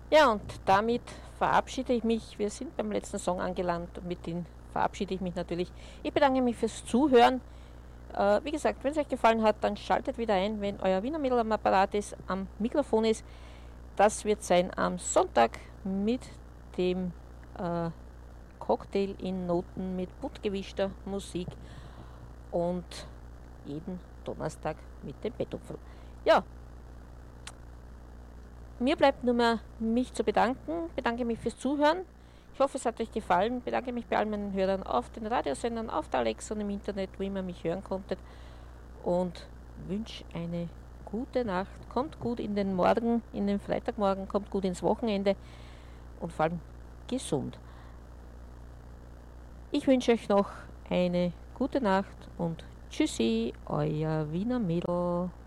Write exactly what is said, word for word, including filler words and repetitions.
Ja, und damit verabschiede ich mich. Wir sind beim letzten Song angelangt und mit dem verabschiede ich mich natürlich. Ich bedanke mich fürs Zuhören. Äh, wie gesagt, wenn es euch gefallen hat, dann schaltet wieder ein, wenn euer Wiener Mädel am Apparat ist, am Mikrofon ist. Das wird sein am Sonntag mit dem äh, Cocktail in Noten mit bunt gewischter Musik und jeden Donnerstag mit dem Bettupferl. Ja, mir bleibt nur mehr mich zu bedanken. Bedanke mich fürs Zuhören. Ich hoffe, es hat euch gefallen. Bedanke mich bei all meinen Hörern auf den Radiosendern, auf der Alexa und im Internet, wo immer mich hören konntet. Und wünsche eine gute Nacht. Kommt gut in den Morgen, in den Freitagmorgen, kommt gut ins Wochenende und vor allem gesund. Ich wünsche euch noch eine gute Nacht und tschüssi, euer Wiener Mädel.